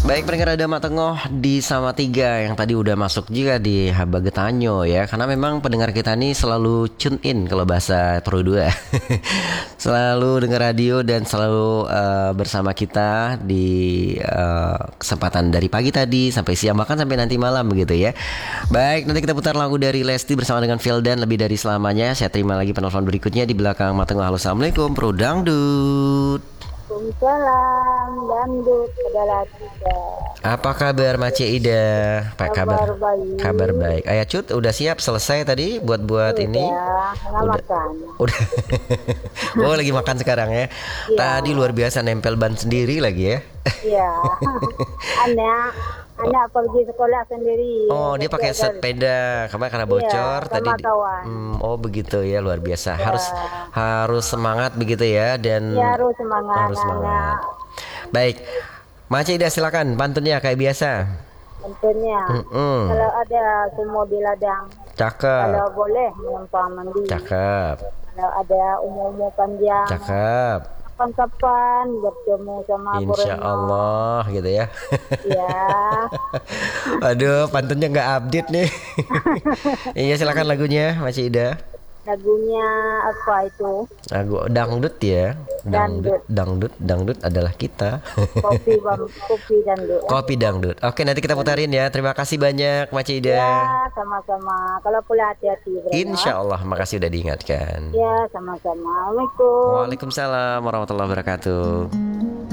Baik pendengar ada Mak Tengah di Sama Tiga yang tadi udah masuk juga di Haba Getanyo ya. Karena memang pendengar kita nih selalu tune in kalau bahasa Pro 2. Selalu dengar radio dan selalu bersama kita di kesempatan dari pagi tadi sampai siang bahkan sampai nanti malam begitu ya. Baik, nanti kita putar lagu dari Lesti bersama dengan Vildan Lebih Dari Selamanya. Saya terima lagi penelpon berikutnya di belakang Mak Tengah. Halo, Assalamualaikum Pro Dangdut. Waalaikumsalam, dangdut adalah tiga. Apa kabar Mace Ida? Pak Kabar baik. Kabar baik. Ayah Cut udah siap selesai tadi buat ini? Nggak Udah. makan. Udah. Oh, lagi makan sekarang ya. Iya. Tadi luar biasa nempel ban sendiri lagi ya. Iya. anak pergi sekolah sendiri. Oh, dia pakai sepeda. Kemarin karena bocor Iya, tadi. sama kawan. Oh, begitu ya, luar biasa. Harus semangat begitu ya dan Ya, harus semangat. harus semangat. Baik. Mace Ida silakan pantunnya kayak biasa. Tentunya. Kalau ada semua di ladang. Cakep. Kalau boleh menumpang mandi. Cakep. Kalau ada umur-umur panjang. Cakep. Kapan-kapan bertemu sama Insya Borneo. Allah gitu ya. Ya. Aduh, pantunnya nggak update nih. Iya, silakan lagunya, Masih Ida. Lagunya apa itu? Lagu dangdut ya. Dangdut adalah kita. Kopi dangdut. Kopi dangdut. Oke, nanti kita putarin ya. Terima kasih banyak, Masih Ida. Ya, sama-sama. Kalau pula hati-hati. Insya Allah, makasih udah diingatkan. Ya, sama-sama. Assalamualaikum. Waalaikumsalam warahmatullahi wabarakatuh.